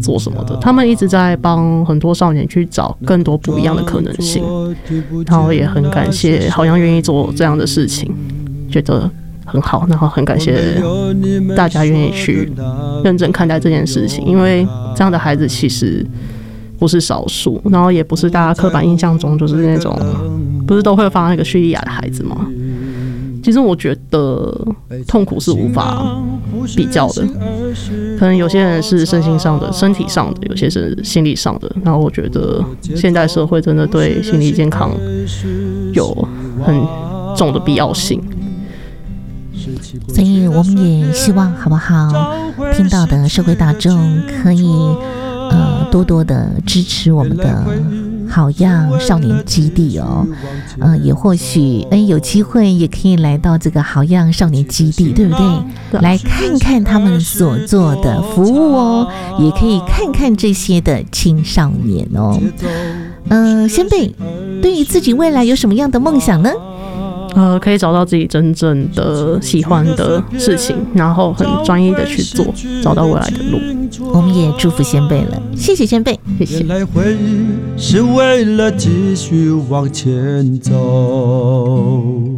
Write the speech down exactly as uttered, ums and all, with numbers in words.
做什么的，他们一直在帮很多少年去找更多不一样的可能性，然后也很感谢好像愿意做这样的事情，觉得很好，然后很感谢大家愿意去认真看待这件事情，因为这样的孩子其实不是少数，然后也不是大家刻板印象中就是那种不是都会放那个叙利亚的孩子吗？其实我觉得痛苦是无法比较的，可能有些人是身心上的、身体上的，有些是心理上的。然后我觉得现代社会真的对心理健康有很重的必要性， 所以我们也希望好不好，听到的社会大众可以呃多多的支持我们的好样少年基地哦，呃，也或许哎有机会也可以来到这个好样少年基地，对不对？来看看他们所做的服务哦，也可以看看这些的青少年哦。嗯、呃，先辈对于自己未来有什么样的梦想呢？ 呃，可以找到自己真正的喜欢的事情，然后很专一的去做，找到未来的路。 我们也祝福先辈了，谢谢先辈，谢谢。 来回忆是为了继续往前走。